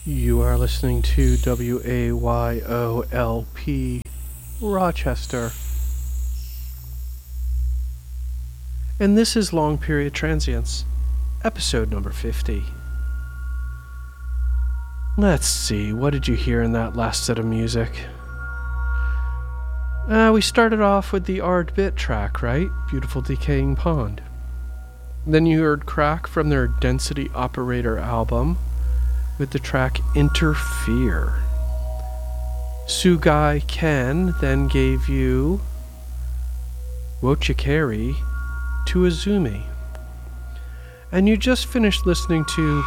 You are listening to WAYOLP Rochester. And this is Long Period Transients, episode number 50. Let's see, what did you hear in that last set of music? We started off with the Ardbit track, right? Beautiful Decaying Pond. Then you heard Crack from their Density Operator album with the track Interfere. Sugai Ken then gave you Wochikari to Azumi. And you just finished listening to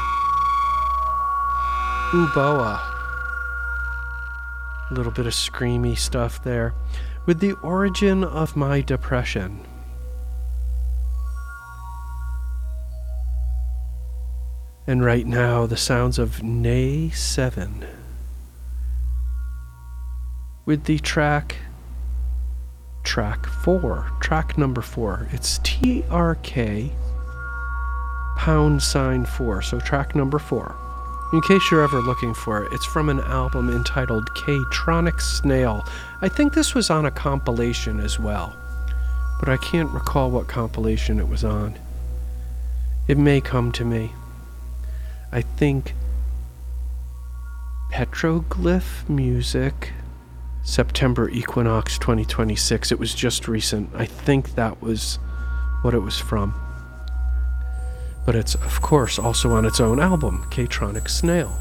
Uboa. A little bit of screamy stuff there with The Origin of My Depression. And right now, the sounds of Nay 7 with the track number 4. It's TRK #4, so track number 4. In case you're ever looking for it, it's from an album entitled K-Tronic Snail. I think this was on a compilation as well, but I can't recall what compilation it was on. It may come to me. I think Petroglyph Music, September Equinox 2026. It was just recent. I think that was what it was from. But it's, of course, also on its own album, K-Tronic Snail.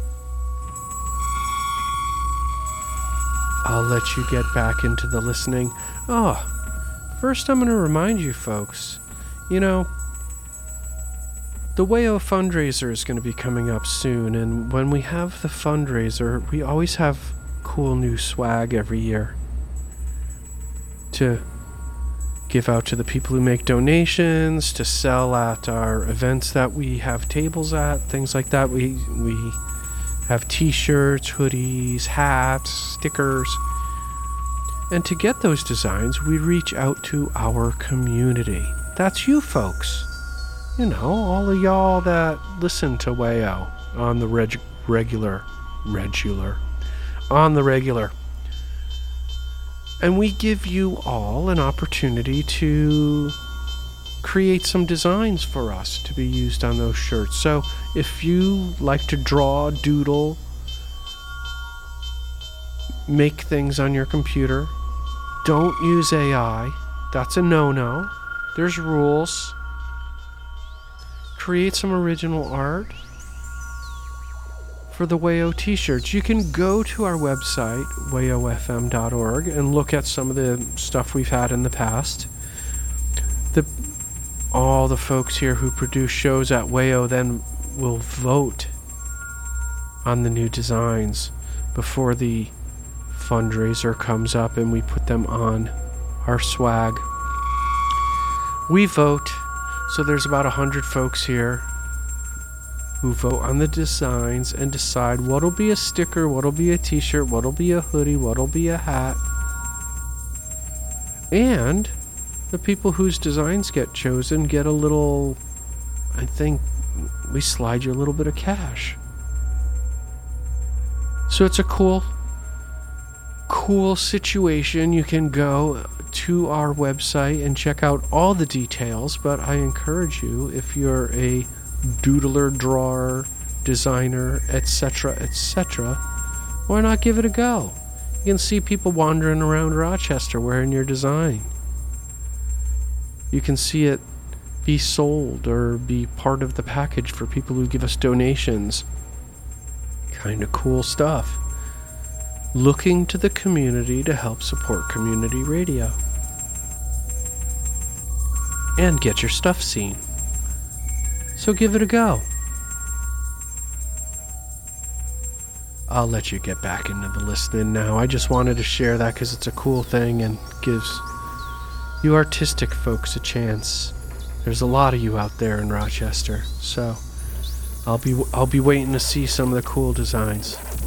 I'll let you get back into the listening. First I'm going to remind you folks, the WAYO fundraiser is going to be coming up soon, and when we have the fundraiser, we always have cool new swag every year to give out to the people who make donations, to sell at our events that we have tables at, things like that. We have t-shirts, hoodies, hats, stickers. And to get those designs, we reach out to our community. That's you folks. All of y'all that listen to WAYO on the regular. And we give you all an opportunity to create some designs for us to be used on those shirts. So if you like to draw, doodle, make things on your computer, don't use AI. That's a no-no. There's rules. Create some original art for the WAYO t-shirts. You can go to our website, wayofm.org, and look at some of the stuff we've had in the past. All the folks here who produce shows at WAYO then will vote on the new designs before the fundraiser comes up and we put them on our swag. We vote. So there's about 100 folks here who vote on the designs and decide what'll be a sticker, what'll be a t-shirt, what'll be a hoodie, what'll be a hat. And the people whose designs get chosen get a little, I think we slide you a little bit of cash. So it's a cool situation. You can go to our website and check out all the details, but I encourage you, if you're a doodler, drawer, designer, etc., why not give it a go? You can see people wandering around Rochester wearing your design. You can see it be sold or be part of the package for people who give us donations. Kind of cool stuff. Looking to the community to help support community radio and get your stuff seen. So give it a go. I'll let you get back into the listening now. I just wanted to share that because it's a cool thing and gives you artistic folks a chance. There's a lot of you out there in Rochester, so I'll be waiting to see some of the cool designs.